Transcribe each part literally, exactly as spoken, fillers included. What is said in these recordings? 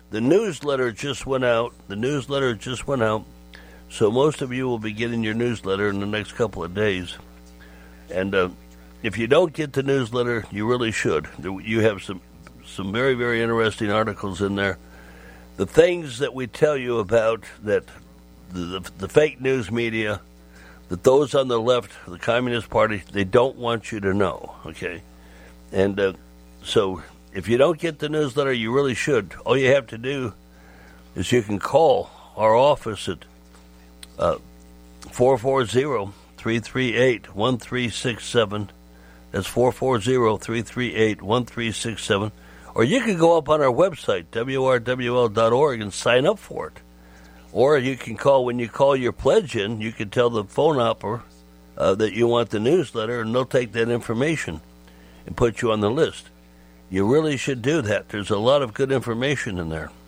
the newsletter just went out. The newsletter just went out. So most of you will be getting your newsletter in the next couple of days. And uh, if you don't get the newsletter, you really should. You have some, some very, very interesting articles in there. The things that we tell you about, that the, the, the fake news media, that those on the left, the Communist Party, they don't want you to know, okay? And uh, so if you don't get the newsletter, you really should. All you have to do is you can call our office at uh, four four zero, three three eight, one three six seven. That's four four zero, three three eight, one three six seven. Or you can go up on our website, W R W L dot org, and sign up for it. Or you can call, when you call your pledge in, you can tell the phone operator uh, that you want the newsletter, and they'll take that information and put you on the list. You really should do that. There's a lot of good information in there.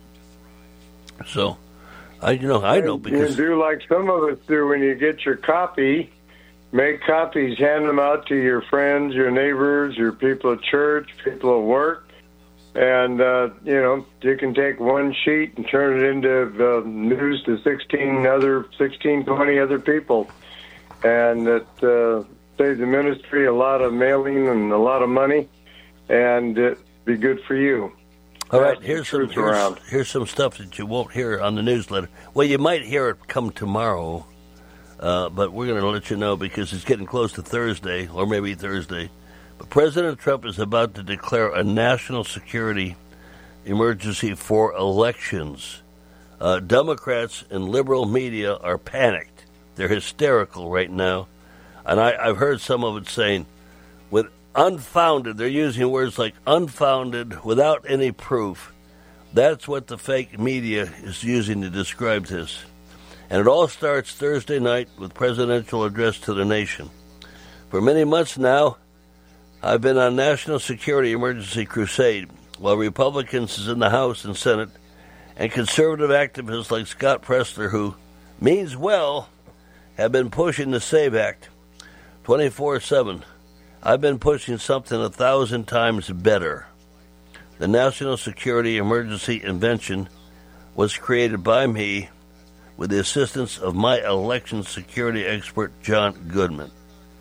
So, I you know, I know because... You do like some of us do when you get your copy. Make copies, hand them out to your friends, your neighbors, your people at church, people at work. And, uh, you know, you can take one sheet and turn it into uh, news to sixteen other, sixteen, twenty other people. And it uh, saves the ministry a lot of mailing and a lot of money, and it'd be good for you. All right, here's some, here's, here's some stuff that you won't hear on the newsletter. Well, you might hear it come tomorrow, uh, but we're going to let you know because it's getting close to Thursday, or maybe Thursday. But President Trump is about to declare a national security emergency for elections. Uh, Democrats and liberal media are panicked. They're hysterical right now. And I, I've heard some of it saying, with unfounded, they're using words like unfounded, without any proof. That's what the fake media is using to describe this. And it all starts Thursday night with presidential address to the nation. For many months now, I've been on national security emergency crusade, while Republicans in the House and Senate and conservative activists like Scott Presler, who means well, have been pushing the SAVE Act twenty-four seven. I've been pushing something a thousand times better. The National Security Emergency Invention was created by me with the assistance of my election security expert, John Goodman.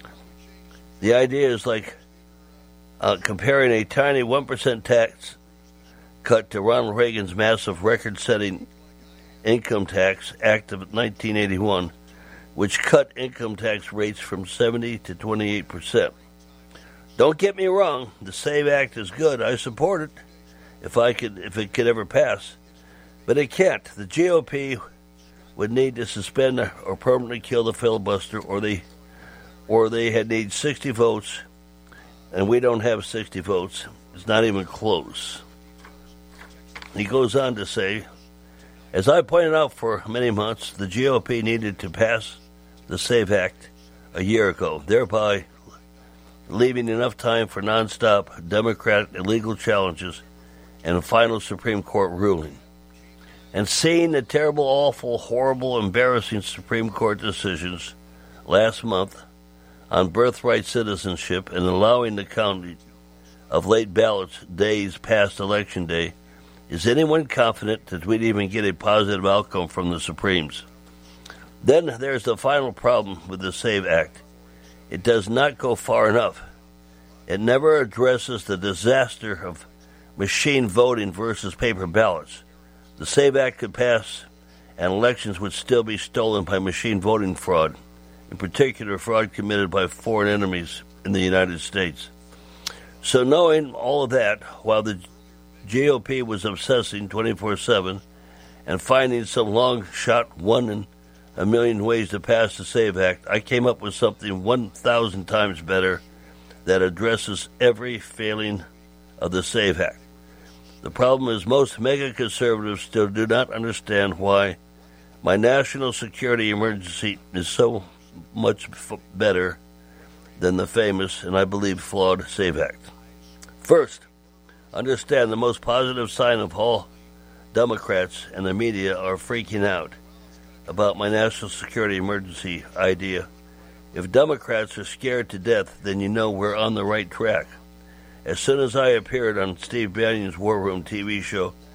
The idea is like Uh, comparing a tiny one percent tax cut to Ronald Reagan's massive record-setting Income Tax Act of nineteen eighty-one, which cut income tax rates from seventy to twenty-eight percent. Don't get me wrong, the SAVE Act is good. I support it if I could, if it could ever pass. But it can't. The G O P would need to suspend or permanently kill the filibuster, or they, or they had need sixty votes. And we don't have sixty votes. It's not even close. He goes on to say, as I pointed out for many months, the G O P needed to pass the SAVE Act a year ago, thereby leaving enough time for nonstop Democrat illegal challenges and a final Supreme Court ruling. And seeing the terrible, awful, horrible, embarrassing Supreme Court decisions last month on birthright citizenship and allowing the counting of late ballots days past Election Day, is anyone confident that we'd even get a positive outcome from the Supremes? Then there's the final problem with the SAVE Act. It does not go far enough. It never addresses the disaster of machine voting versus paper ballots. The SAVE Act could pass and elections would still be stolen by machine voting fraud, in particular fraud committed by foreign enemies in the United States. So knowing all of that, while the G O P was obsessing twenty-four seven and finding some long-shot one in a million ways to pass the SAVE Act, I came up with something one thousand times better that addresses every failing of the SAVE Act. The problem is most mega-conservatives still do not understand why my national security emergency is so much f- better than the famous and I believe flawed SAVE Act. First, understand the most positive sign of all Democrats and the media are freaking out about my national security emergency idea. If Democrats are scared to death, then you know we're on the right track. As soon as I appeared on Steve Bannon's War Room T V show,